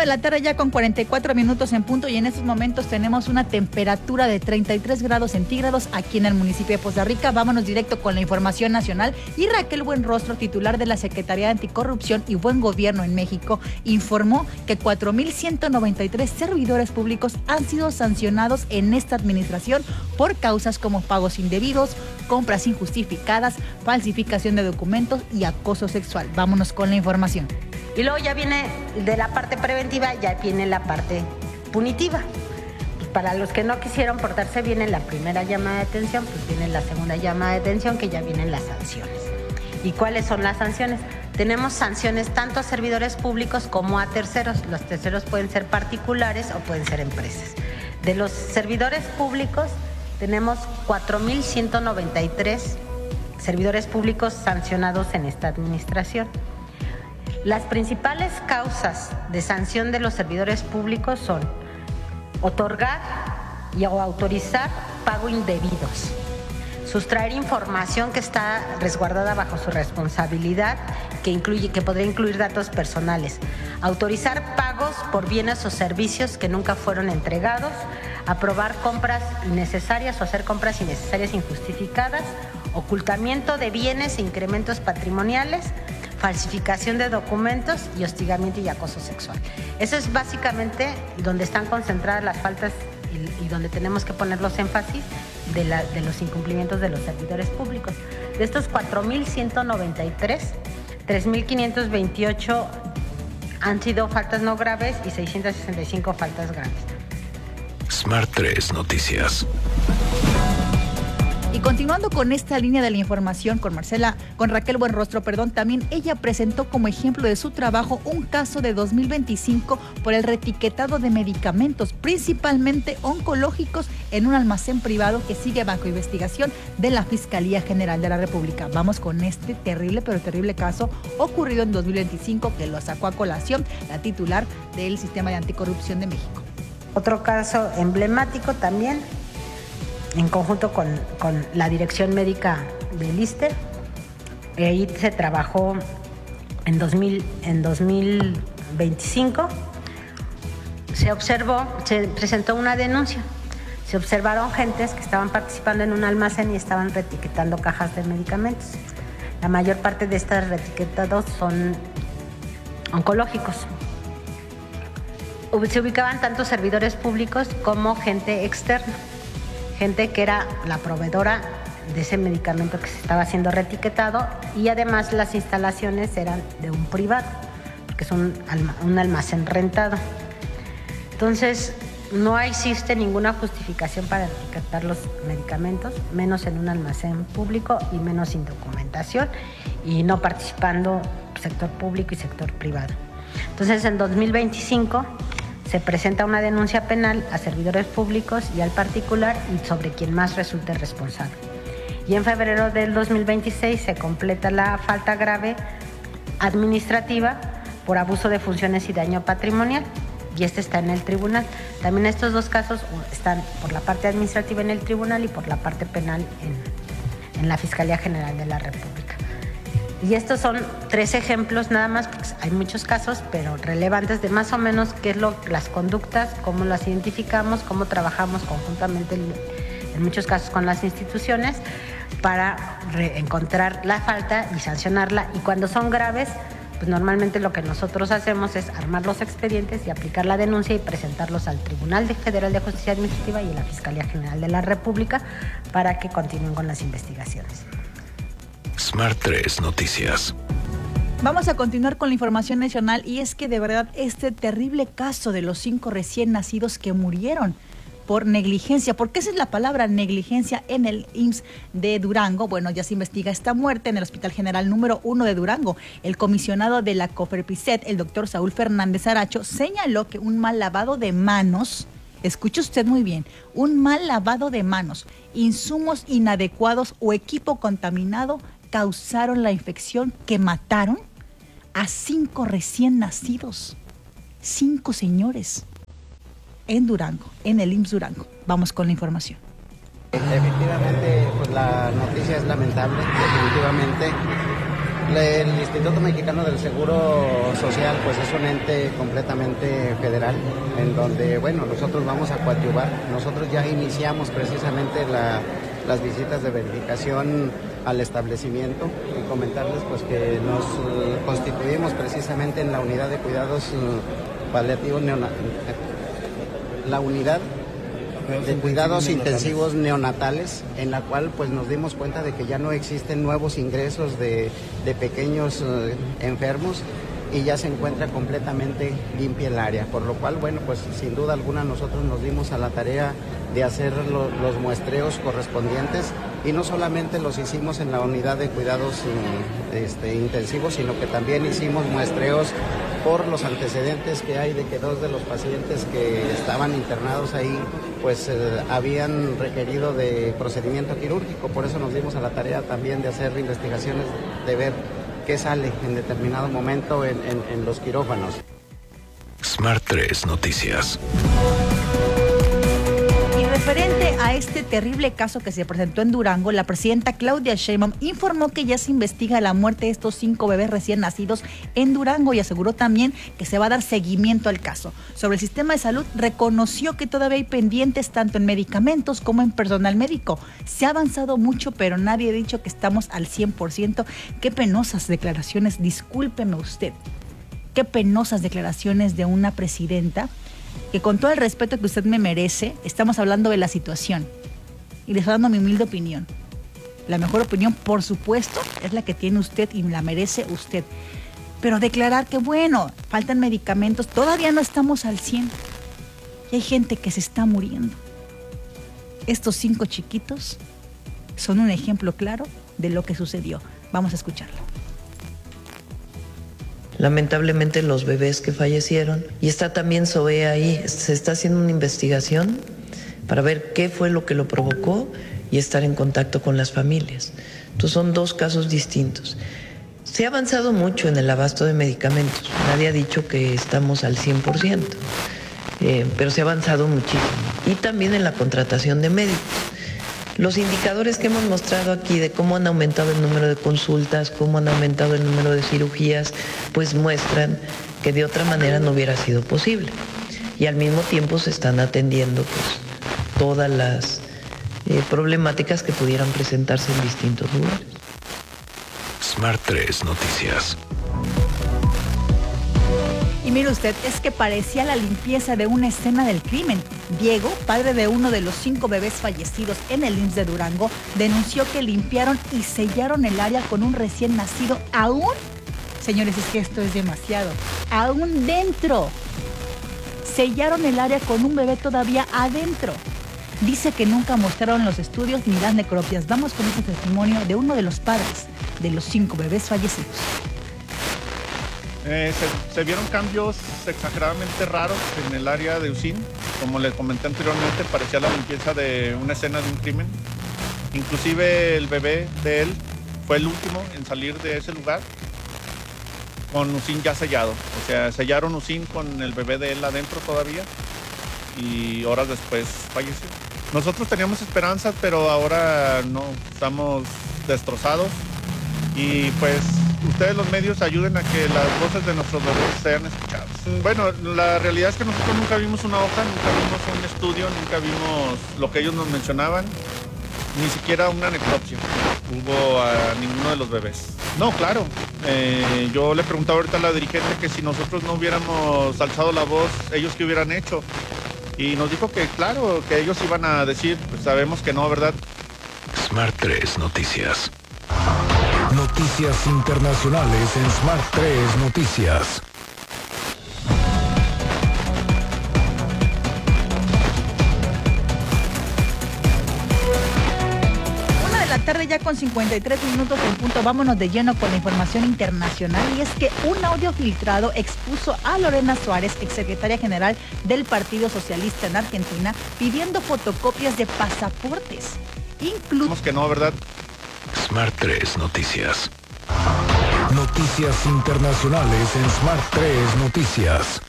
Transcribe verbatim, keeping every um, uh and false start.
de la tarde ya con cuarenta y cuatro minutos en punto, y en estos momentos tenemos una temperatura de treinta y tres grados centígrados aquí en el municipio de Poza Rica. Vámonos directo con la información nacional. Y Raquel Buenrostro, titular de la Secretaría de Anticorrupción y Buen Gobierno en México, informó que cuatro mil ciento noventa y tres servidores públicos han sido sancionados en esta administración por causas como pagos indebidos, compras injustificadas, falsificación de documentos y acoso sexual. Vámonos con la información. Y luego ya viene de la parte preventiva, ya viene la parte punitiva. Pues para los que no quisieron portarse bien en la primera llamada de atención, pues viene la segunda llamada de atención, que ya vienen las sanciones. ¿Y cuáles son las sanciones? Tenemos sanciones tanto a servidores públicos como a terceros. Los terceros pueden ser particulares o pueden ser empresas. De los servidores públicos tenemos cuatro mil ciento noventa y tres servidores públicos sancionados en esta administración. Las principales causas de sanción de los servidores públicos son otorgar y o autorizar pago indebidos, sustraer información que está resguardada bajo su responsabilidad, que incluye, que podría incluir datos personales, autorizar pagos por bienes o servicios que nunca fueron entregados, aprobar compras innecesarias o hacer compras innecesarias injustificadas, ocultamiento de bienes e incrementos patrimoniales, falsificación de documentos y hostigamiento y acoso sexual. Eso es básicamente donde están concentradas las faltas y, y donde tenemos que poner los énfasis de, la, de los incumplimientos de los servidores públicos. De estos cuatro mil ciento noventa y tres, tres mil quinientos veintiocho han sido faltas no graves y seiscientos sesenta y cinco faltas graves. Smart tres Noticias. Y continuando con esta línea de la información con Marcela, con Raquel Buenrostro, perdón, también ella presentó como ejemplo de su trabajo un caso de dos mil veinticinco por el reetiquetado de medicamentos, principalmente oncológicos, en un almacén privado que sigue bajo investigación de la Fiscalía General de la República. Vamos con este terrible, pero terrible caso ocurrido en dos mil veinticinco, que lo sacó a colación la titular del Sistema de Anticorrupción de México. Otro caso emblemático también, en conjunto con, con la dirección médica del ISSSTE. Ahí se trabajó en, dos mil, en dos mil veinticinco. Se observó, se presentó una denuncia. Se observaron gentes que estaban participando en un almacén y estaban reetiquetando cajas de medicamentos. La mayor parte de estos reetiquetados son oncológicos. Se ubicaban tanto servidores públicos como gente externa. Gente que era la proveedora de ese medicamento que se estaba haciendo reetiquetado, y además las instalaciones eran de un privado, porque es un, un almacén rentado. Entonces, no existe ninguna justificación para etiquetar los medicamentos, menos en un almacén público y menos sin documentación, y no participando sector público y sector privado. Entonces, en dos mil veinticinco... se presenta una denuncia penal a servidores públicos y al particular y sobre quien más resulte responsable. Y en febrero del dos mil veintiséis se completa la falta grave administrativa por abuso de funciones y daño patrimonial, y este está en el tribunal. También estos dos casos están por la parte administrativa en el tribunal y por la parte penal en, en la Fiscalía General de la República. Y estos son tres ejemplos nada más, porque hay muchos casos, pero relevantes de más o menos qué es lo, las conductas, cómo las identificamos, cómo trabajamos conjuntamente en, en muchos casos con las instituciones para re- encontrar la falta y sancionarla. Y cuando son graves, pues normalmente lo que nosotros hacemos es armar los expedientes y aplicar la denuncia y presentarlos al Tribunal Federal de Justicia Administrativa y a la Fiscalía General de la República para que continúen con las investigaciones. Smart tres Noticias. Vamos a continuar con la información nacional, y es que de verdad este terrible caso de los cinco recién nacidos que murieron por negligencia, porque esa es la palabra, negligencia, en el I M S S de Durango. Bueno, ya se investiga esta muerte en el Hospital General número uno de Durango. El comisionado de la COFEPRISET, el doctor Saúl Fernández Aracho, señaló que un mal lavado de manos, escuche usted muy bien, un mal lavado de manos, insumos inadecuados o equipo contaminado causaron la infección que mataron a cinco recién nacidos. Cinco señores en Durango, en el I M S S Durango. Vamos con la información. Efectivamente, pues la noticia es lamentable, definitivamente. El Instituto Mexicano del Seguro Social pues es un ente completamente federal en donde, bueno, nosotros vamos a coadyuvar. Nosotros ya iniciamos precisamente la, las visitas de verificación al establecimiento y comentarles pues que nos uh, constituimos precisamente en la unidad de cuidados uh, paliativos neonatales, la unidad de cuidados intensivos neonatales, en la cual pues nos dimos cuenta de que ya no existen nuevos ingresos de, de pequeños uh, enfermos y ya se encuentra completamente limpia el área, por lo cual, bueno, pues sin duda alguna nosotros nos dimos a la tarea de hacer lo, los muestreos correspondientes y no solamente los hicimos en la unidad de cuidados uh, este, intensivos, sino que también hicimos muestreos por los antecedentes que hay de que dos de los pacientes que estaban internados ahí pues eh, habían requerido de procedimiento quirúrgico. Por eso nos dimos a la tarea también de hacer investigaciones, de ver qué sale en determinado momento en, en, en los quirófanos. Smart tres Noticias. Referente a este terrible caso que se presentó en Durango, la presidenta Claudia Sheinbaum informó que ya se investiga la muerte de estos cinco bebés recién nacidos en Durango y aseguró también que se va a dar seguimiento al caso. Sobre el sistema de salud, reconoció que todavía hay pendientes tanto en medicamentos como en personal médico. Se ha avanzado mucho, pero nadie ha dicho que estamos al cien por ciento. Qué penosas declaraciones, discúlpeme usted. Qué penosas declaraciones de una presidenta que, con todo el respeto que usted me merece, estamos hablando de la situación y le estoy dando mi humilde opinión. La mejor opinión, por supuesto, es la que tiene usted y la merece usted. Pero declarar que, bueno, faltan medicamentos, todavía no estamos al cien y hay gente que se está muriendo. Estos cinco chiquitos son un ejemplo claro de lo que sucedió. Vamos a escucharlo. Lamentablemente los bebés que fallecieron, y está también SOE ahí, se está haciendo una investigación para ver qué fue lo que lo provocó y estar en contacto con las familias. Entonces son dos casos distintos. Se ha avanzado mucho en el abasto de medicamentos, nadie ha dicho que estamos al cien por ciento, eh, pero se ha avanzado muchísimo. Y también en la contratación de médicos. Los indicadores que hemos mostrado aquí de cómo han aumentado el número de consultas, cómo han aumentado el número de cirugías, pues muestran que de otra manera no hubiera sido posible. Y al mismo tiempo se están atendiendo pues todas las eh, problemáticas que pudieran presentarse en distintos lugares. Smart tres Noticias. Y mire usted, es que parecía la limpieza de una escena del crimen. Diego, padre de uno de los cinco bebés fallecidos en el I M S S de Durango, denunció que limpiaron y sellaron el área con un recién nacido aún. Señores, es que esto es demasiado. Aún dentro. Sellaron el área con un bebé todavía adentro. Dice que nunca mostraron los estudios ni las necropias. Vamos con este testimonio de uno de los padres de los cinco bebés fallecidos. Eh, se, se vieron cambios exageradamente raros en el área de U S I N. Como les comenté anteriormente, parecía la limpieza de una escena de un crimen. Inclusive el bebé de él fue el último en salir de ese lugar con U S I N ya sellado. O sea, sellaron U S I N con el bebé de él adentro todavía y horas después falleció. Nosotros teníamos esperanzas, pero ahora no, estamos destrozados y pues ustedes los medios ayuden a que las voces de nuestros bebés sean escuchadas. Bueno, la realidad es que nosotros nunca vimos una hoja, nunca vimos un estudio, nunca vimos lo que ellos nos mencionaban, ni siquiera una necropsia hubo a ninguno de los bebés. No, claro, eh, yo le preguntaba ahorita a la dirigente que si nosotros no hubiéramos alzado la voz, ellos qué hubieran hecho. Y nos dijo que claro, que ellos iban a decir, pues sabemos que no, ¿verdad? Smart tres Noticias. Noticias internacionales en Smart tres Noticias. Una de la tarde ya con cincuenta y tres minutos en punto. Vámonos de lleno con la información internacional y es que un audio filtrado expuso a Lorena Suárez, exsecretaria general del Partido Socialista en Argentina, pidiendo fotocopias de pasaportes. Incluso que no, ¿verdad? Smart tres Noticias. Noticias internacionales en Smart tres Noticias.